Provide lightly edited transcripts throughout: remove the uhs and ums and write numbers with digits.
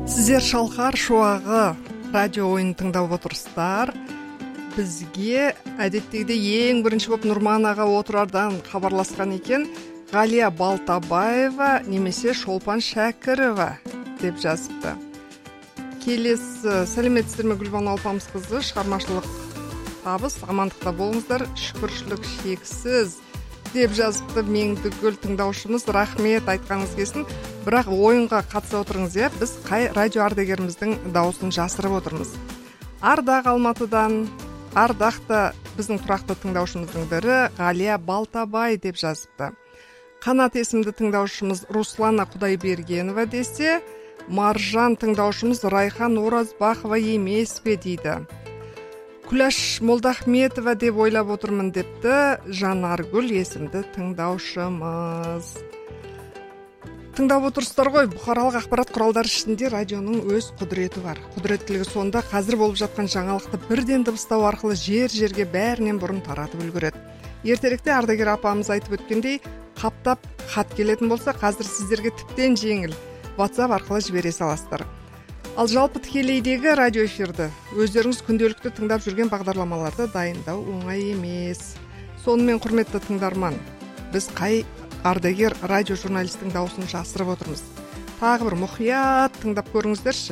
Сіздер Шалқар шуағы радио ойын тыңдап отырсыздар. Бізге әдеттегідей ең бірінші болып Нұрман аға отырардан хабарласқан екен. Ғалия Балтабаева немесе Шолпан Шәкірова деп жазыпты. Келесі, сәлеметсіздер ме Гүлбану Алпамысқызы, шығармашылық табыс, амандықта болыңыздар, шүкіршілік шексіз деп жазыпты. Меңдігүл тыңдаушымыз, рахмет, айтқаныңыз келсін. Бірақ ойынға қатыса отырыңыз, біз қай радио ардагеріміздің дауысын жасырып отырмыз. Ардақ Алматыдан, Ардақты біздің тұрақты тыңдаушымыздың бірі Ғалия Балтабай деп жазыпты. Қанат есімді тыңдаушымыз Руслана Құдайбергенова десе, Маржан тыңдаушымыз Райхан Оразбақова емес пе дейді. Күләш Молдахметова деп ойлап отырмын депті Жанаргүл есімді тыңдаушымыз. Тыңдап отырсыздар ғой, бұқаралық ақпарат құралдары ішінде радионың өз құдіреті бар. Құдіреттілігі сонда қазір болып жатқан жаңалықты бірден дыбыстау арқылы жер-жерге бәрінен бұрын таратып үлгереді. Ертеректе ардагер апамыз айтып өткендей, қаптап хат келетін болса, қазір сіздерге тіптен жеңіл WhatsApp арқылы жібере саласыздар. Ал жалпы тікелейдегі радио эфирді өздеріңіз күнделікті тыңдап жүрген бағдарламаларды дайындау оңай емес. Сонымен құрметті тыңдарман, біз қай ардагер радио журналистің дауысын жасырып отырмыз? Тағы бір мұқият тыңдап көріңіздерші.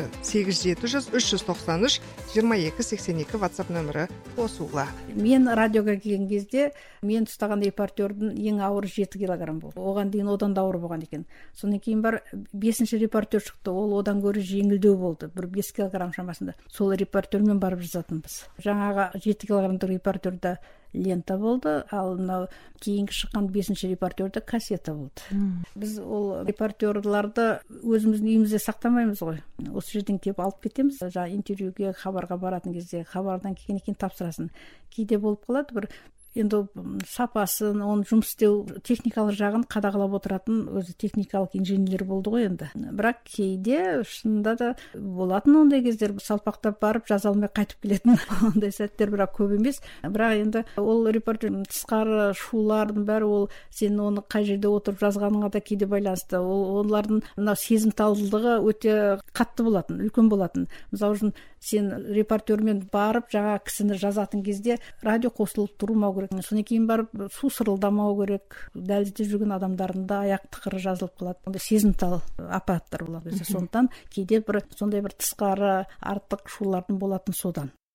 8-7-393-22-82 WhatsApp нөмірі қосуға. Мен радиоға келген кезде мен ұстаған репортердің ең ауыры 7 килограмм болды. Оған дейін одан да ауыр болған екен. Сонан кейін бар 5-ші репортер шықты. Ол одан гөрі жеңілдеу болды. Бір 5 килограмм шамасында. Сол репортермен барып жазатынбыз. Жаңағы 7 килограммдық репортерда лента болды, ал мынау кейінгі шыққан 5-ші репортерде кассета болды. Біз ол репортерларды өзіміздің үйімізде сақтамаймыз ғой. Осы жерден келіп алып кетеміз. Жаңа интервьюге, хабарға баратын кезде хабардан келген екен тапсырасын. Кейде болып қалады бір енді сапасын, оны жұмыс істеу техникалық жағын қадағалап отыратын өзі техникалық инженерлер болды ғой енді. Бірақ кейде шынында да болатын ондай кездер, салпақтап барып жаза алмай қайтып келетін ондай сәттер, бірақ көп емес. Бірақ енді ол репортер тысқары шулардың бәрі ол сен оны қай жерде отырып жазғаныңа да кейде байланысты. Олардың мына сезімталдығы өте қатты болатын, үлкен болатын. Мысалы үшін сен репортермен барып жаңа кісіні жазатын кезде радио қосылып тұрмау керек. Содан кейін барып су сырылдамау керек. Дәлізде жүрген адамдардың да аяқ тықыры жазылып қалады. Онда сезімтал аппараттар болады. Сондықтан кейде бір сондай бір тысқары артық шулардың болатын содан.